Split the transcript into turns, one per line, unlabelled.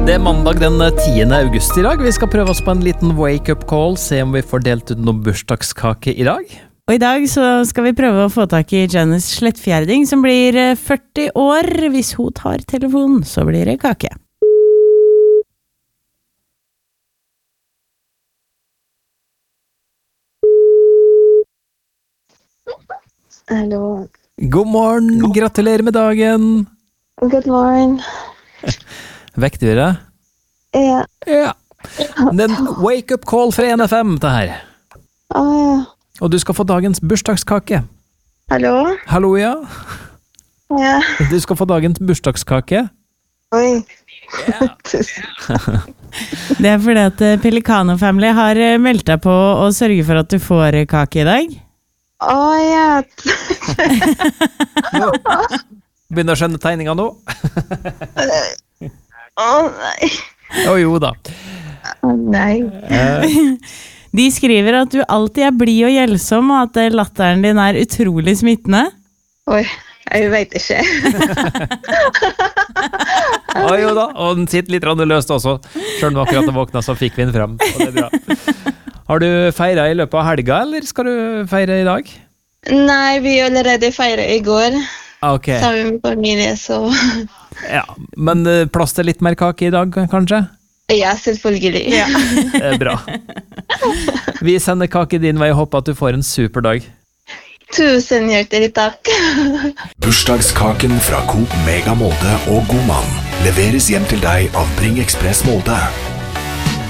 Det mandag den 10. august i dag. Vi skal prøve oss på en liten wake-up call, se om vi får delt ut noen bursdagskake i dag.
Og i dag så skal vi prøve å få tak i Janice Slettfjerding, som blir 40 år. Hvis hun tar telefonen, så blir det kake.
Hallo.
God morgen, gratulerer med dagen.
Good morning.
Vekte vi det?
Ja.
Ja. Det er en wake-up call fra NFM, det her.
Ja.
Og du skal få dagens bursdagskake.
Hallo?
Hallo, ja.
Ja.
Du skal få dagens bursdagskake.
Oi.
Det er fordi at Pelicano Family har meldt deg på å sørge for at du får kake i dag.
Ja.
Begynner å skjønne tegninga nå.
Nei.
Jo da.
Nei.
De skriver at du alltid er blid og hjelpsom, og at latteren din er utrolig smittende.
Oi, jeg vet ikke.
Jo da, og den sitter litt løst også. Selv om akkurat det våkna, så fikk vi den frem. Og det er bra. Har du feiret i løpet av helga, eller skal du feire i dag?
Nei, vi allerede feiret i går.
Ok.
Sammen med familie, så...
Ja, men plass til litt mer kake i dag, kanskje?
Ja, selvfølgelig.
Ja.
Det er bra. Vi sender kake din vei og håper at du får en super dag.
Tusen hjertelig takk.
Bursdagskaken fra Coop Mega Molde og Godmann leveres hjem til deg av Bring Express Molde.